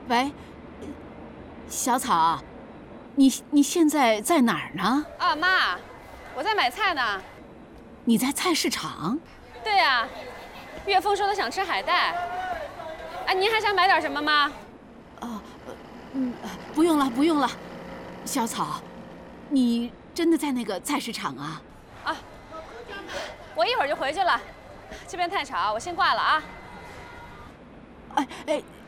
喂，小草，你现在在哪儿呢？ 啊，妈，我在买菜呢。 你在菜市场？ 对呀，岳峰说他想吃海带。哎，您还想买点什么吗？ 哦，不用了，不用了。小草，你真的在那个菜市场啊？ 啊，我一会儿就回去了，这边太吵，我先挂了啊。 哎，